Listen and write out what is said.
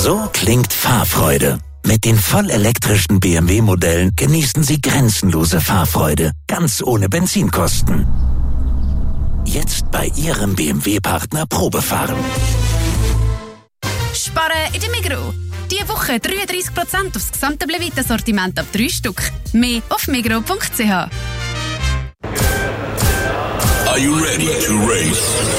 So klingt Fahrfreude. Mit den vollelektrischen BMW-Modellen genießen Sie grenzenlose Fahrfreude, ganz ohne Benzinkosten. Jetzt bei Ihrem BMW-Partner Probefahren. Sparen in der Migros. Diese Woche 33% aufs gesamte Blevita-Sortiment ab 3 Stück. Mehr auf migros.ch. Are you ready to race?